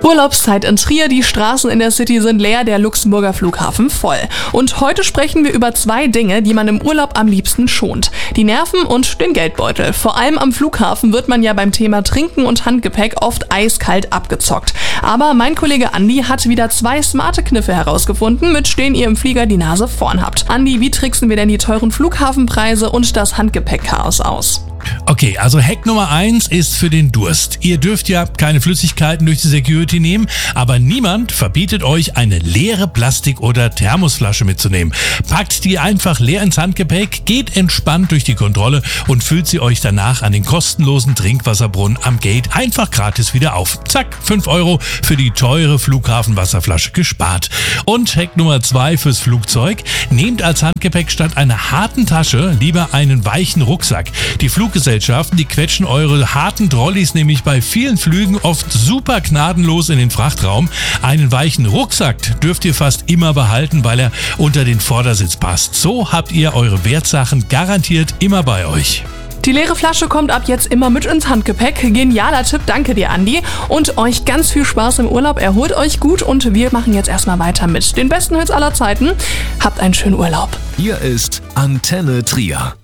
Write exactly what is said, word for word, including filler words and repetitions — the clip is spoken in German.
Urlaubszeit in Trier, die Straßen in der City sind leer, der Luxemburger Flughafen voll. Und heute sprechen wir über zwei Dinge, die man im Urlaub am liebsten schont. Die Nerven und den Geldbeutel. Vor allem am Flughafen wird man ja beim Thema Trinken und Handgepäck oft eiskalt abgezockt. Aber mein Kollege Andi hat wieder zwei smarte Kniffe herausgefunden, mit denen ihr im Flieger die Nase vorn habt. Andi, wie tricksen wir denn die teuren Flughafenpreise und das Handgepäckchaos aus? Okay, also Hack Nummer eins ist für den Durst. Ihr dürft ja keine Flüssigkeiten durch die Security nehmen, aber niemand verbietet euch, eine leere Plastik- oder Thermosflasche mitzunehmen. Packt die einfach leer ins Handgepäck, geht entspannt durch die Kontrolle und füllt sie euch danach an den kostenlosen Trinkwasserbrunnen am Gate einfach gratis wieder auf. Zack, fünf Euro für die teure Flughafenwasserflasche gespart. Und Hack Nummer zwei fürs Flugzeug: Nehmt als Handgepäck statt einer harten Tasche lieber einen weichen Rucksack. Die Fluggesellschaften, die quetschen eure harten Trolleys nämlich bei vielen Flügen oft super gnadenlos in den Frachtraum. Einen weichen Rucksack dürft ihr fast immer behalten, weil er unter den Vordersitz passt. So habt ihr eure Wertsachen garantiert immer bei euch. Die leere Flasche kommt ab jetzt immer mit ins Handgepäck. Genialer Tipp, danke dir, Andi. Und euch ganz viel Spaß im Urlaub, erholt euch gut und wir machen jetzt erstmal weiter mit den besten Hits aller Zeiten. Habt einen schönen Urlaub. Hier ist Antenne Trier.